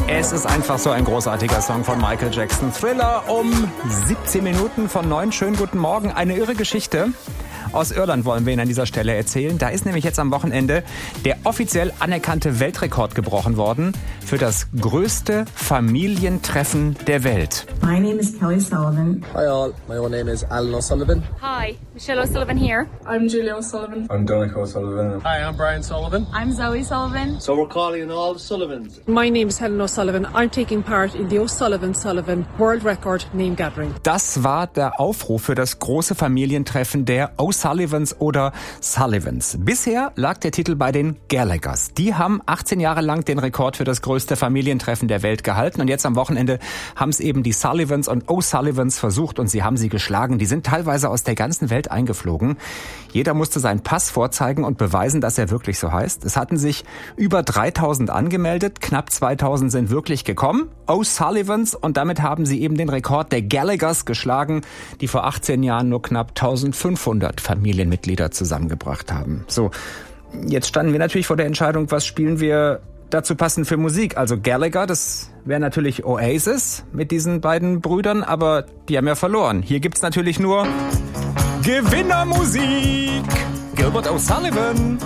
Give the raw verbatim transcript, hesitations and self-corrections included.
Es ist einfach so ein großartiger Song von Michael Jackson. Thriller um siebzehn Minuten von neun. Schönen guten Morgen. Eine irre Geschichte aus Irland wollen wir Ihnen an dieser Stelle erzählen. Da ist nämlich jetzt am Wochenende der offiziell anerkannte Weltrekord gebrochen worden für das größte Familientreffen der Welt. My name is Kelly Sullivan. Hi all, my own name is Alan O'Sullivan. Hi, Michelle O'Sullivan here. I'm Julia O'Sullivan. I'm Donncha O'Sullivan. Hi, I'm Brian Sullivan. I'm Zoe Sullivan. So we're calling all the Sullivans. My name is Helen O'Sullivan. I'm taking part in the O'Sullivan-Sullivan World Record Name Gathering. Das war der Aufruf für das große Familientreffen der O'Sullivans oder Sullivans. Bisher lag der Titel bei den Gallaghers. Die haben achtzehn Jahre lang den Rekord für das größte Familientreffen der Welt gehalten. Und jetzt am Wochenende haben es eben die Sullivans und O'Sullivans versucht und sie haben sie geschlagen. Die sind teilweise aus der ganzen Welt eingeflogen. Jeder musste seinen Pass vorzeigen und beweisen, dass er wirklich so heißt. Es hatten sich über dreitausend angemeldet. Knapp zweitausend sind wirklich gekommen. O'Sullivans, und damit haben sie eben den Rekord der Gallaghers geschlagen, die vor achtzehn Jahren nur knapp eintausendfünfhundert Familienmitglieder zusammengebracht haben. So, jetzt standen wir natürlich vor der Entscheidung, was spielen wir dazu passend für Musik. Also Gallagher, das wäre natürlich Oasis mit diesen beiden Brüdern, aber die haben ja verloren. Hier gibt's natürlich nur Gewinnermusik. Gilbert O'Sullivan.